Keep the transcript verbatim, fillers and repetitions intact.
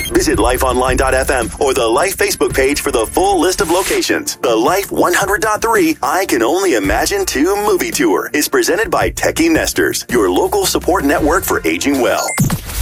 Visit life online dot f m or the Life Facebook page for the full list of locations. The Life one hundred point three I Can Only Imagine two Movie Tour is presented by Techie Nesters, your local support network for aging well.